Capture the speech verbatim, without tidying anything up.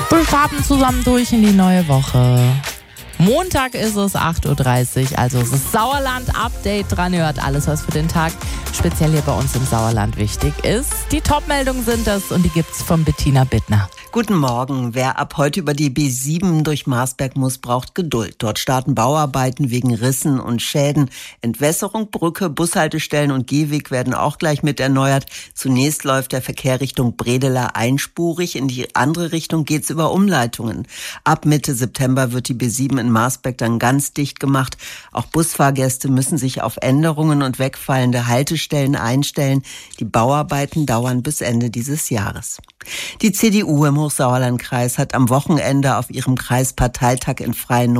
Wir starten zusammen durch in die neue Woche. Montag ist es, acht Uhr dreißig, also es ist Sauerland-Update dran. Ihr hört alles, was für den Tag speziell hier bei uns im Sauerland wichtig ist. Die Top-Meldungen sind das und die gibt's von Bettina Bittner. Guten Morgen. Wer ab heute über die B sieben durch Marsberg muss, braucht Geduld. Dort starten Bauarbeiten wegen Rissen und Schäden. Entwässerung, Brücke, Bushaltestellen und Gehweg werden auch gleich mit erneuert. Zunächst läuft der Verkehr Richtung Bredelar einspurig. In die andere Richtung geht's über Umleitungen. Ab Mitte September wird die B sieben in Marsberg dann ganz dicht gemacht. Auch Busfahrgäste müssen sich auf Änderungen und wegfallende Haltestellen einstellen. Die Bauarbeiten dauern bis Ende dieses Jahres. Die C D U im Hochsauerlandkreis hat am Wochenende auf ihrem Kreisparteitag in Freien